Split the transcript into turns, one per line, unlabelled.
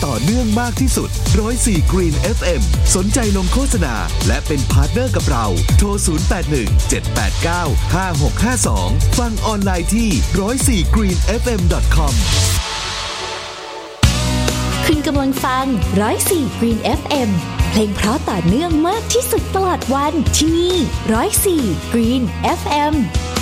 ต่อเนื่องมากที่สุด104 Green FM สนใจลงโฆษณาและเป็นพาร์ทเนอร์กับเราโทร0817895652ฟังออนไลน์ที่104greenfm.com
คุณกำลังฟัง104 Green FM เพลงเพราะต่อเนื่องมากที่สุดตลอดวันที่นี่104 Green FM